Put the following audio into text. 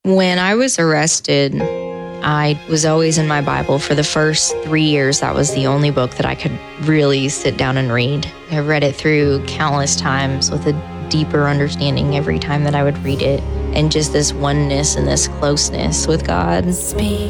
When I was arrested, I was always in my Bible. For the first 3 years, that was the only book that I could really sit down and read. I read it through countless times with a deeper understanding every time that I would read it, and just this oneness and this closeness with God. Speak.